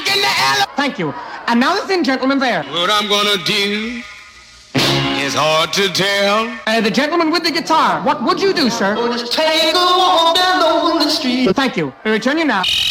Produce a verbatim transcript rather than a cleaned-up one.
back in the alley. Thank you. And now listen, gentlemen, there. What I'm gonna do is hard to tell. Uh, the gentleman with the guitar. What would you do, sir? Oh, just take a walk down the street. Thank you. We return you now.